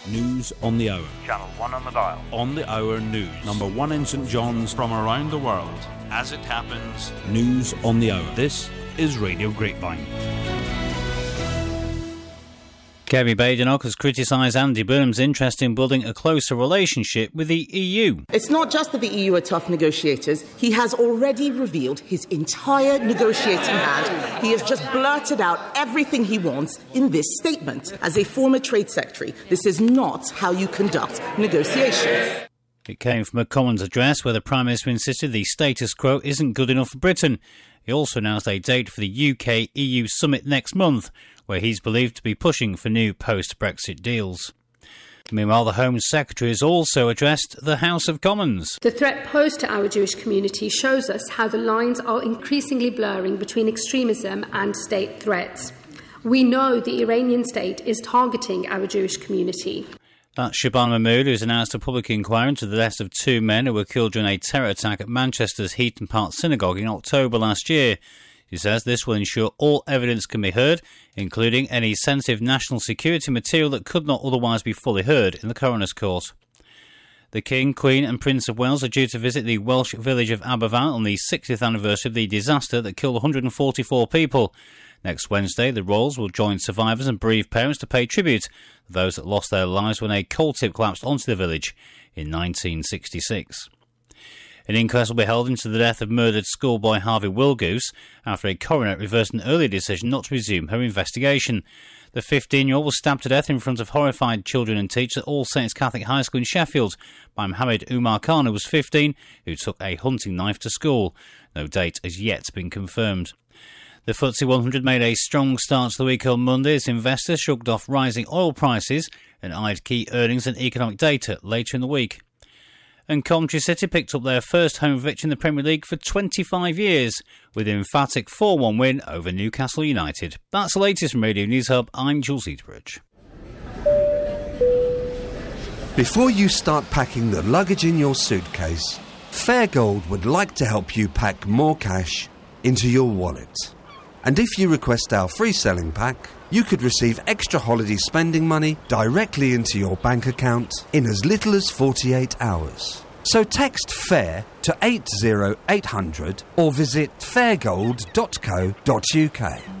News on the hour. Channel 1 on the dial. On the hour news. Number 1 in St John's. From around the world. As it happens. News on the hour. This is Radio Grapevine. Kemi Badenoch has criticised Andy Burnham's interest in building a closer relationship with the EU. It's not just that the EU are tough negotiators. He has already revealed his entire negotiating hand. He has just blurted out everything he wants in this statement. As a former trade secretary, this is not how you conduct negotiations. It came from a Commons address where the Prime Minister insisted the status quo isn't good enough for Britain. He also announced a date for the UK-EU summit next month, where he's believed to be pushing for new post-Brexit deals. Meanwhile, the Home Secretary has also addressed the House of Commons. The threat posed to our Jewish community shows us how the lines are increasingly blurring between extremism and state threats. We know the Iranian state is targeting our Jewish community. That's Shabana Mahmood, who's announced a public inquiry into the deaths of 2 men who were killed during a terror attack at Manchester's Heaton Park Synagogue in October last year. She says this will ensure all evidence can be heard, including any sensitive national security material that could not otherwise be fully heard in the coroner's court. The King, Queen and Prince of Wales are due to visit the Welsh village of Aberfan on the 60th anniversary of the disaster that killed 144 people. Next Wednesday, the royals will join survivors and bereaved parents to pay tribute to those that lost their lives when a coal tip collapsed onto the village in 1966. An inquest will be held into the death of murdered schoolboy Harvey Wilgoose after a coroner reversed an earlier decision not to resume her investigation. The 15-year-old was stabbed to death in front of horrified children and teachers at All Saints Catholic High School in Sheffield by Mohammed Umar Khan, who was 15, who took a hunting knife to school. No date has yet been confirmed. The FTSE 100 made a strong start to the week on Monday as investors shrugged off rising oil prices and eyed key earnings and economic data later in the week. And Coventry City picked up their first home victory in the Premier League for 25 years with an emphatic 4-1 win over Newcastle United. That's the latest from Radio News Hub. I'm Jules Eaterbridge. Before you start packing the luggage in your suitcase, Fairgold would like to help you pack more cash into your wallet. And if you request our free selling pack, you could receive extra holiday spending money directly into your bank account in as little as 48 hours. So text FAIR to 80800 or visit fairgold.co.uk.